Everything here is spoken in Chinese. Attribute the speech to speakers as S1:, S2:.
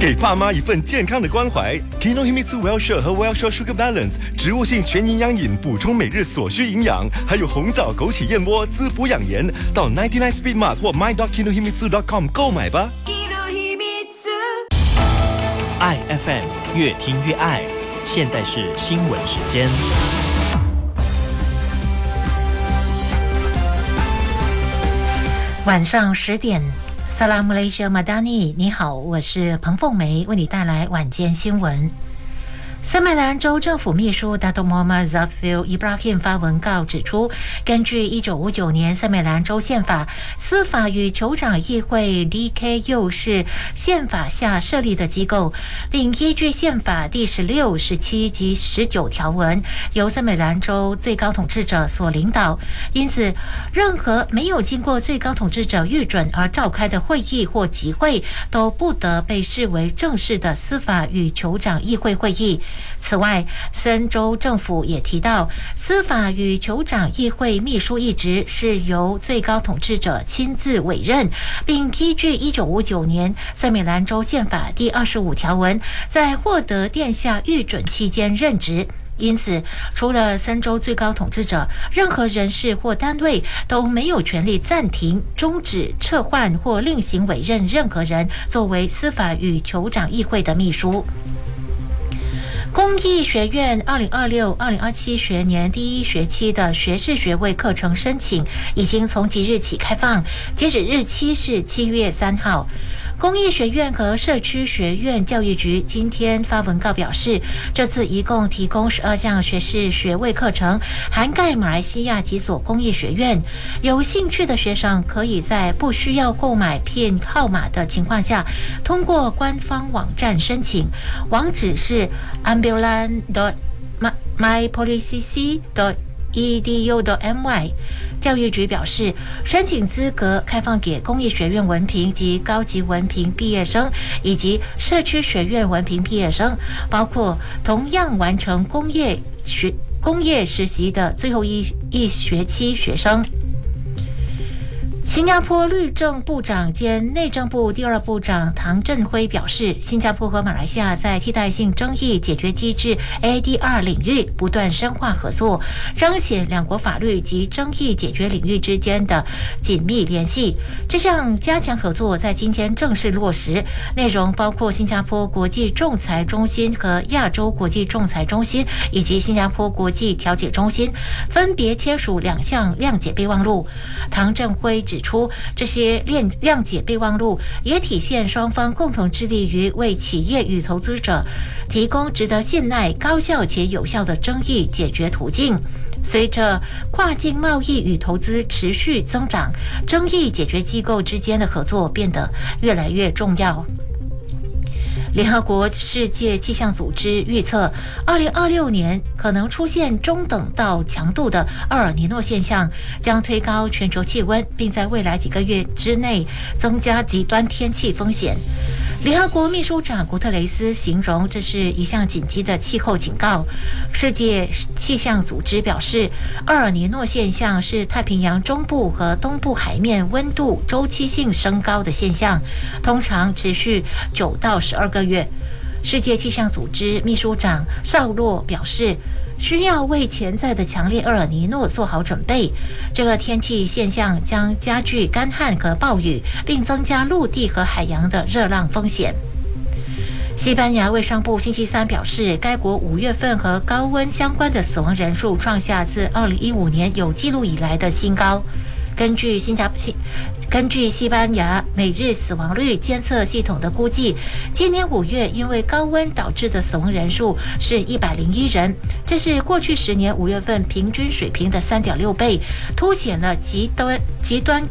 S1: 给爸妈一份健康的关怀。Kinohimitsu Well-Share 和 Well-Share Sugar Balance 植物性全营养饮，补充每日所需营养，还有红枣枸杞燕窝滋补养颜。到99 Speed Mart 或 my.kinohimitsu.com 购买吧。
S2: 爱 FM 越听越爱，现在是新闻时间。
S3: 晚上10点。Salam Malaysia Madani， 你好，我是彭凤梅，为你带来晚间新闻。塞麦兰州政府秘书 Dato Muhammad Zafir Ibrahim 发文告指出，根据1959年塞麦兰州宪法，司法与酋长议会 DKU 是宪法下设立的机构，并依据宪法第16、17及19条文，由塞麦兰州最高统治者所领导。因此，任何没有经过最高统治者预准而召开的会议或集会，都不得被视为正式的司法与酋长议会会议。此外，森州政府也提到，司法与酋长议会秘书一职是由最高统治者亲自委任，并依据1959年塞米兰州宪法第25条文，在获得殿下预准期间任职。因此，除了森州最高统治者，任何人士或单位都没有权利暂停、终止、撤换或另行委任任何人作为司法与酋长议会的秘书。公益学院2026-2027学年第一学期的学士学位课程申请已经从即日起开放，截止日期是7月3号。公益学院和社区学院教育局今天发文告表示，这次一共提供12项学士学位课程，涵盖马来西亚几所公益学院。有兴趣的学生可以在不需要购买PIN号码的情况下，通过官方网站申请，网址是 ambulan.mypolicc.edu.my。 教育局表示，申请资格开放给公益学院文凭及高级文凭毕业生，以及社区学院文凭毕业生，包括同样完成工业实习的最后一学期学生。新加坡律政部长兼内政部第2部长唐振辉表示，新加坡和马来西亚在替代性争议解决机制 ADR 领域不断深化合作，彰显两国法律及争议解决领域之间的紧密联系。这项加强合作在今天正式落实，内容包括新加坡国际仲裁中心和亚洲国际仲裁中心以及新加坡国际调解中心分别签署2项谅解备忘录。唐振辉指出，这些谅解备忘录也体现双方共同致力于为企业与投资者提供值得信赖、高效且有效的争议解决途径。随着跨境贸易与投资持续增长，争议解决机构之间的合作变得越来越重要。联合国世界气象组织预测，2026年可能出现中等到强度的厄尔尼诺现象，将推高全球气温，并在未来几个月之内增加极端天气风险。联合国秘书长古特雷斯形容这是一项紧急的气候警告。世界气象组织表示，厄尔尼诺现象是太平洋中部和东部海面温度周期性升高的现象，通常持续9到12个月。世界气象组织秘书长绍洛表示，需要为潜在的强烈厄尔尼诺做好准备。这个天气现象将加剧干旱和暴雨，并增加陆地和海洋的热浪风险。西班牙卫生部星期三表示，该国5月份和高温相关的死亡人数创下自2015年有记录以来的新高。根据西班牙每日死亡率监测系统的估计，今年5月因为高温导致的死亡人数是101人，这是过去10年5月份平均水平的3.6倍，凸显了极端